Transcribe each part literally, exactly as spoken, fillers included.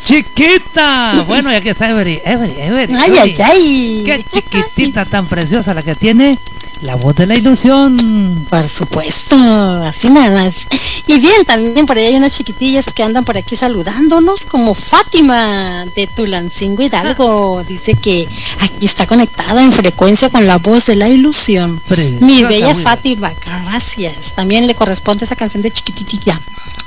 chiquita! Bueno, y aquí está Every, Every, Every. ¡Ay, ay, ay! ¡Qué chiquitita tan preciosa la que tiene! La voz de la ilusión. Por supuesto, así nada más. Y bien, también por ahí hay unas chiquitillas que andan por aquí saludándonos, como Fátima de Tulancingo Hidalgo. Dice que aquí está conectada en frecuencia con la voz de la ilusión. Preciosa, Mi bella muy Fátima, gracias. También le corresponde esa canción de chiquititita.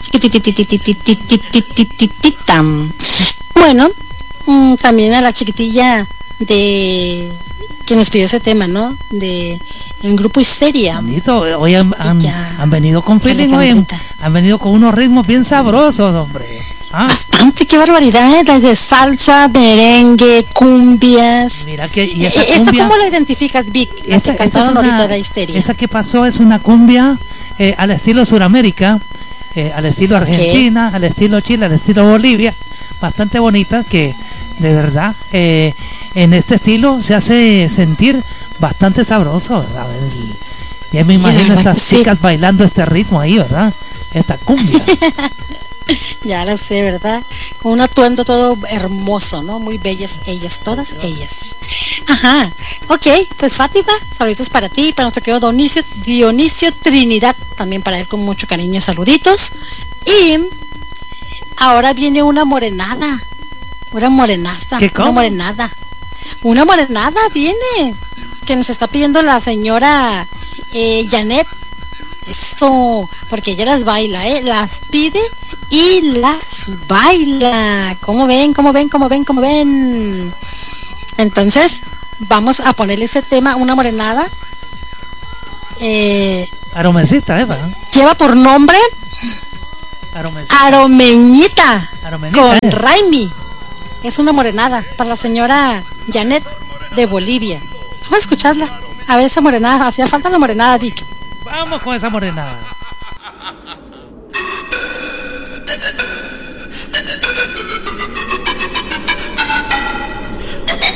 Chiquititititititititititita. Bueno, mm, también a la chiquitilla de que nos pidió ese tema, ¿no? De el grupo Histeria. Bonito, hoy han, han, Ya. han venido con feeling, hoy han, han venido con unos ritmos bien sabrosos, hombre. ¿Ah? Bastante, qué barbaridad, ¿eh? Desde salsa, merengue, cumbias. Mira que y esta Eh, ¿Esto cumbia, cómo lo identificas, Vic? La esta, que esta es cantaron una- ahorita de Histeria. esta que pasó es una cumbia eh, al estilo Suramérica, eh, al estilo Argentina, al estilo Chile, al estilo Bolivia, bastante bonita, que de verdad eh, en este estilo se hace sentir bastante sabroso, ¿verdad? El- ya me Sí, la imagino verdad estas que sí. chicas bailando este ritmo ahí, ¿verdad? Esta cumbia. Ya lo sé, ¿verdad? Con un atuendo todo hermoso, ¿no? Muy bellas ellas, todas ellas. Ajá. Ok, pues Fátima, saluditos para ti y para nuestro querido Dionisio, Dionisio Trinidad, también para él con mucho cariño, saluditos. Y ahora viene una morenada, una morenaza, ¿Qué, una cómo? morenada. Una morenada viene, que nos está pidiendo la señora eh, Janet. Eso, porque ella las baila, ¿eh? Las pide y las baila. ¿Cómo ven? ¿Cómo ven? ¿Cómo ven? ¿Cómo ven? Entonces, vamos a ponerle ese tema, una morenada. Eh, Aromecita, Eva. lleva por nombre Aromecita. Aromeñita, Aromeñita, con eh. Raimi. Es una morenada para la señora Janet de Bolivia. Vamos a escucharla. A ver esa morenada. Hacía falta la morenada, Vic. Vamos con esa morenada.